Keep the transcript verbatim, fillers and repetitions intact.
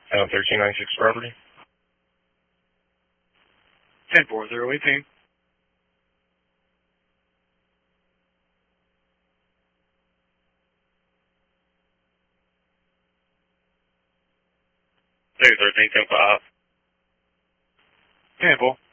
Uh, thirteen ninety-six property. ten four zero eighteen. two thirteen ten five. ten four.